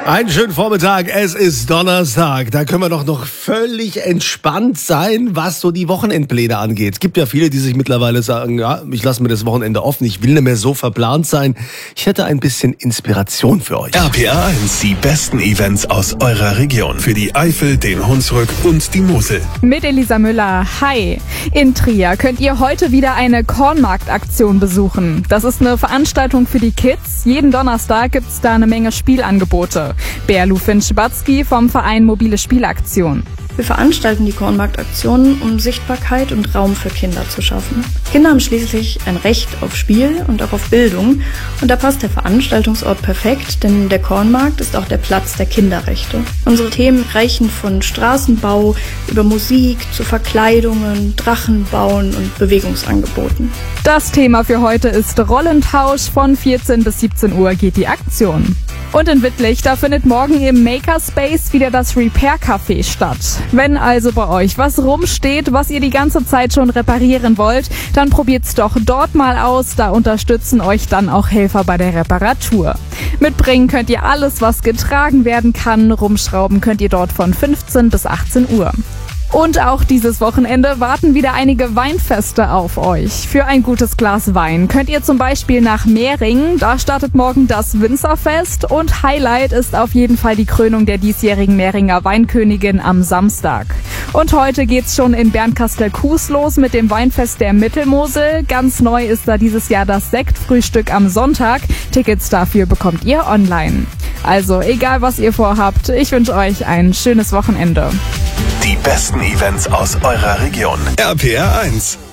Einen schönen Vormittag, es ist Donnerstag. Da können wir doch noch völlig entspannt sein, was so die Wochenendpläne angeht. Es gibt ja viele, die sich mittlerweile sagen, ja, ich lasse mir das Wochenende offen, ich will nicht mehr so verplant sein. Ich hätte ein bisschen Inspiration für euch. RPR 1, die besten Events aus eurer Region. Für die Eifel, den Hunsrück und die Mosel. Mit Elisa Müller. Hi. In Trier könnt ihr heute wieder eine Kornmarktaktion besuchen. Das ist eine Veranstaltung für die Kids. Jeden Donnerstag gibt's da eine Menge Spielangebote. Berlufin Schibatzky vom Verein Mobile Spielaktion. Wir veranstalten die Kornmarktaktionen, um Sichtbarkeit und Raum für Kinder zu schaffen. Kinder haben schließlich ein Recht auf Spiel und auch auf Bildung. Und da passt der Veranstaltungsort perfekt, denn der Kornmarkt ist auch der Platz der Kinderrechte. Unsere Themen reichen von Straßenbau über Musik zu Verkleidungen, Drachenbauen und Bewegungsangeboten. Das Thema für heute ist Rollentausch. Von 14 bis 17 Uhr geht die Aktion. Und in Wittlich, da findet morgen im Makerspace wieder das Repair-Café statt. Wenn also bei euch was rumsteht, was ihr die ganze Zeit schon reparieren wollt, dann probiert's doch dort mal aus. Da unterstützen euch dann auch Helfer bei der Reparatur. Mitbringen könnt ihr alles, was getragen werden kann. Rumschrauben könnt ihr dort von 15 bis 18 Uhr. Und auch dieses Wochenende warten wieder einige Weinfeste auf euch. Für ein gutes Glas Wein könnt ihr zum Beispiel nach Mehring. Da startet morgen das Winzerfest und Highlight ist auf jeden Fall die Krönung der diesjährigen Mehringer Weinkönigin am Samstag. Und heute geht's schon in Bernkastel-Kues los mit dem Weinfest der Mittelmosel. Ganz neu ist da dieses Jahr das Sektfrühstück am Sonntag. Tickets dafür bekommt ihr online. Also egal was ihr vorhabt, ich wünsche euch ein schönes Wochenende. Die besten Events aus eurer Region. RPR 1.